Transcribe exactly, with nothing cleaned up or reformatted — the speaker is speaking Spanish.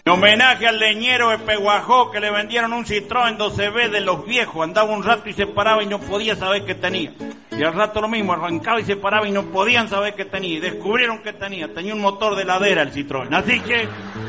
En homenaje al leñero de Peguajó que le vendieron un Citroën doce B de los viejos. Andaba un rato y se paraba y no podía saber qué tenía. Y al rato lo mismo, arrancaba y se paraba y no podían saber qué tenía. Y descubrieron que tenía. Tenía un motor de ladera el Citroën. Así que